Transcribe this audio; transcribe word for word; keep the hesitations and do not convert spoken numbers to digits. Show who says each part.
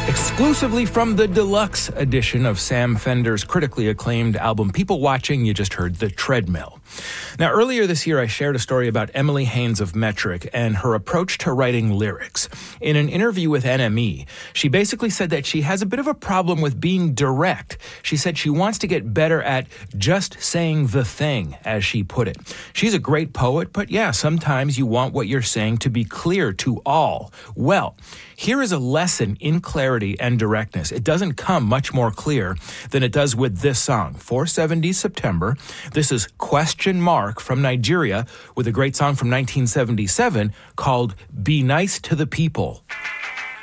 Speaker 1: Exclusively from the deluxe edition of Sam Fender's critically acclaimed album People Watching, you just heard The Treadmill. Now, earlier this year, I shared a story about Emily Haines of Metric and her approach to writing lyrics. In an interview with N M E, she basically said that she has a bit of a problem with being direct. She said she wants to get better at just saying the thing, as she put it. She's a great poet, but yeah, sometimes you want what you're saying to be clear to all. Well, here is a lesson in clarity and directness. It doesn't come much more clear than it does with this song, four seventy September. This is Question Mark from Nigeria with a great song from nineteen seventy-seven called Be Nice to the People.